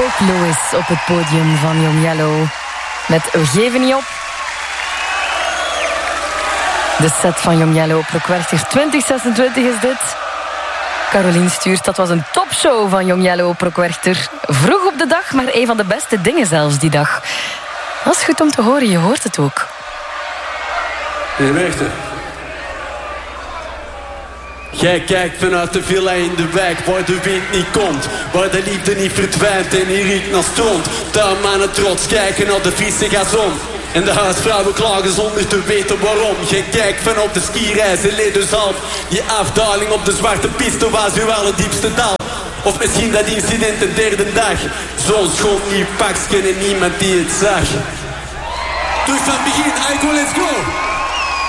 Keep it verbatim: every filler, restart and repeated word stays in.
Philip Lewis op het podium van Young Yellow. Met We geven niet op. De set van Young Yellow op Rockwerchter twintig zesentwintig is dit. Caroline stuurt, dat was een topshow van Young Yellow op Rockwerchter. Vroeg op de dag, maar een van de beste dingen zelfs die dag. Dat is goed om te horen, je hoort het ook. Meneer Werchter. Jij kijkt vanuit de villa in de wijk waar de wind niet komt, waar de liefde niet verdwijnt en hier riekt naar stront. Tuinmannen trots kijken naar de vieze gazon. En de huisvrouwen klagen zonder te weten waarom. Jij kijkt van op de skireis in Ledensalp. Die afdaling op de zwarte piste was uw allerdiepste dal. Of misschien dat incident de derde dag. Zo'n schoon nieuw pakje en niemand die het zag. Dus van begin, Aiko, let's go!